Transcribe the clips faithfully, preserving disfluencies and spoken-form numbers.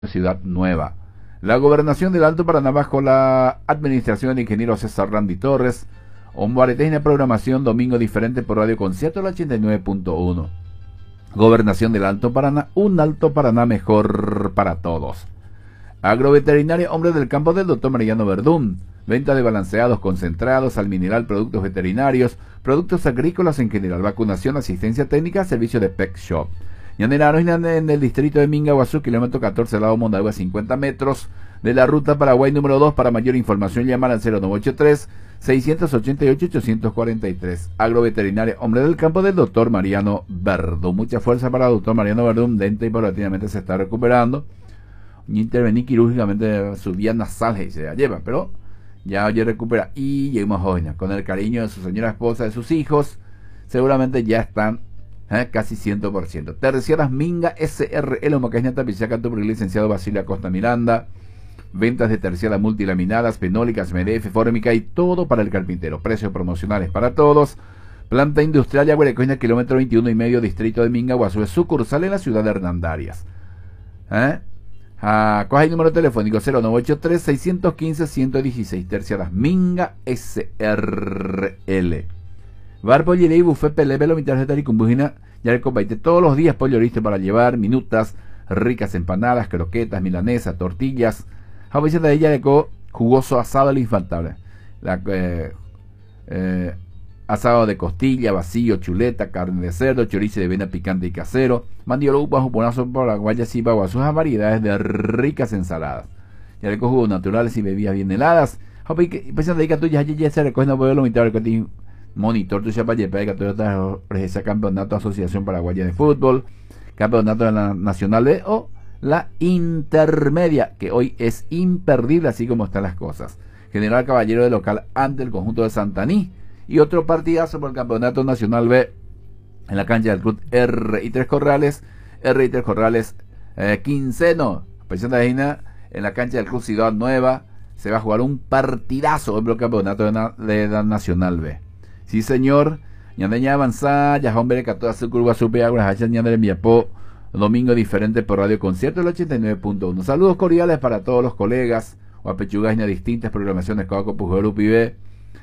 Ciudad Nueva. La gobernación del Alto Paraná bajo la administración del ingeniero César Randy Torres. Ombaretena programación domingo diferente por Radio Concierto el ochenta y nueve punto uno. Gobernación del Alto Paraná, un Alto Paraná mejor para todos. Agroveterinaria Hombre del Campo del doctor Mariano Verdún. Venta de balanceados, concentrados, al mineral, productos veterinarios, productos agrícolas en general, vacunación, asistencia técnica, servicio de pet shop. Llanera en el distrito de Mingaguazú, kilómetro catorce, lado Mondagua, cincuenta metros de la ruta Paraguay número dos. Para mayor información llamar al cero nueve ocho tres, seis ocho ocho, ocho cuatro tres. Agroveterinaria Hombre del Campo del doctor Mariano Verdún. Mucha fuerza para el doctor Mariano Verdún, dente y paulatinamente se está recuperando. Intervení quirúrgicamente su vía nasal y se la lleva, pero ya hoy recupera. Y llegamos hoy con el cariño de su señora esposa, de sus hijos, seguramente ya están Eh, casi cien por ciento. Terciaras Minga S R L, Macaña Tapizaca, tu licenciado Basilio Acosta Miranda. Ventas de terciadas multilaminadas, fenólicas, M D F, fórmica y todo para el carpintero. Precios promocionales para todos. Planta industrial de Aguarecoina, kilómetro veintiuno y medio, distrito de Mingaguazú, sucursal en la ciudad de Hernandarias. ¿Eh? Ah, coge el número telefónico cero nueve ocho tres, seis uno cinco, uno uno seis. Terciaras Minga S R L. Bar Pollería y Buffet Pelé, Velo, mi tarjeta y cumbujina, ya le compartí todos los días pollo listo para llevar, minutas, ricas empanadas, croquetas, milanesas, tortillas, jabones de ella de co, jugoso asado al infantable, la, eh, eh, asado de costilla, vacío, chuleta, carne de cerdo, chorizo de avena picante y casero, mandiolo bajo ponazo por la guayas y baguazús a variedades de ricas ensaladas, ya le co jugos naturales y bebidas bien heladas, jabones de ella tuya, ya se recoge no puedo lo mitad de monitor tu chapa yepa que todo ese campeonato asociación paraguaya de fútbol, campeonato de la nacional B o la intermedia, que hoy es imperdible así como están las cosas. General Caballero de local ante el conjunto de Santaní y otro partidazo por el campeonato nacional B en la cancha del club R y tres Corrales, R y tres Corrales eh, quinceno, presión de Aina en la cancha del club Ciudad Nueva. Se va a jugar un partidazo en el campeonato de, na de la nacional B. Sí, señor. Ñandeña avanzada, ya hombre que toda su curva supe agua, hachas ñandere miapo, domingo diferente por Radio Concierto el ochenta y nueve punto uno. Saludos cordiales para todos los colegas, o a pechugas en distintas programaciones, Coaco Pujoru Pibe,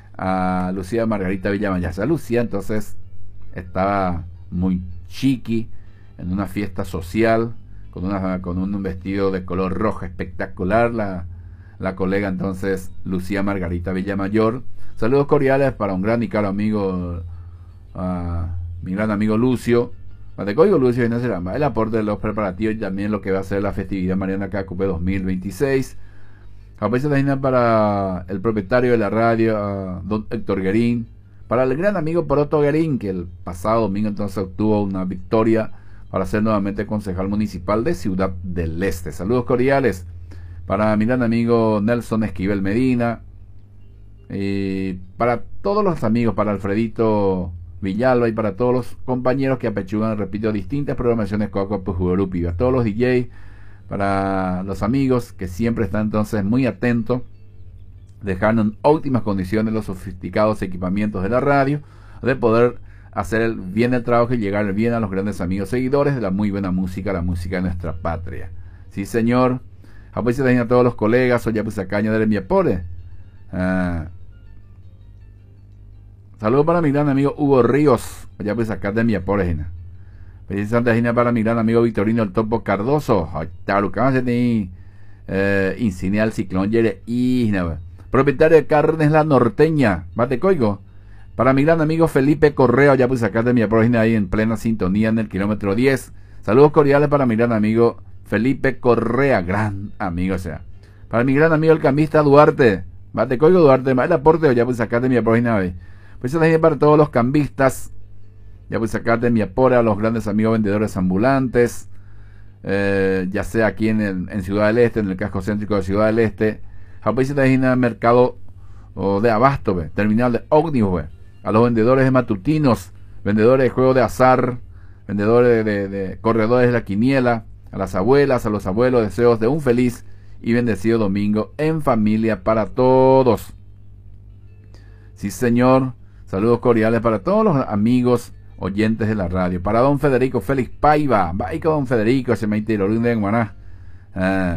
a Lucía Margarita Villamayasa. Lucía entonces estaba muy chiqui en una fiesta social, con una con un vestido de color rojo espectacular, la, la colega entonces Lucía Margarita Villamayor. Saludos cordiales para un gran y caro amigo, uh, mi gran amigo Lucio. Matecoigo Lucio y Naceramba. El aporte de los preparativos y también lo que va a ser la festividad Mariana Cacupe dos mil veintiséis. Aprecio también para el propietario de la radio, uh, don Héctor Guerín. Para el gran amigo Poroto Guerín, que el pasado domingo entonces obtuvo una victoria para ser nuevamente concejal municipal de Ciudad del Este. Saludos cordiales para mi gran amigo Nelson Esquivel Medina. Eh, para todos los amigos, para Alfredito Villalba y para todos los compañeros que apechugan, repito, distintas programaciones Coaco Pujurupi, a todos los D J, para los amigos que siempre están entonces muy atentos, dejando en óptimas condiciones los sofisticados equipamientos de la radio, de poder hacer el, bien el trabajo y llegar bien a los grandes amigos seguidores de la muy buena música, la música de nuestra patria. Sí, señor. Aprecio también a todos los colegas, soy pues caña de Miapore. Ah, saludos para mi gran amigo Hugo Ríos, allá pues acá de mi apógena. Precisamente para mi gran amigo Victorino el Topo Cardoso, eh, insignia del ciclón Yere Isna, propietario de Carnes La Norteña, Batecoigo. Para mi gran amigo Felipe Correa, allá pues acá de mi apógena, ahí en plena sintonía en el kilómetro diez. Saludos cordiales para mi gran amigo Felipe Correa, gran amigo, o sea. Para mi gran amigo el cambista Duarte, Batecoigo Duarte, el aporte, ya pues acá de mi apógena, pues también para todos los cambistas, ya pues sacarte mi apoyo a los grandes amigos vendedores ambulantes, eh, ya sea aquí en, el, en Ciudad del Este, en el casco céntrico de Ciudad del Este, a pues también en el mercado oh, de abasto, ve, terminal de ómnibus, a los vendedores de matutinos, vendedores de juegos de azar, vendedores de, de, de corredores de la quiniela, a las abuelas, a los abuelos, deseos de un feliz y bendecido domingo en familia para todos. Sí, señor. Saludos cordiales para todos los amigos oyentes de la radio. Para don Federico Félix Paiva. Vaya con don Federico, se me interrumpe en Guaná. Ah,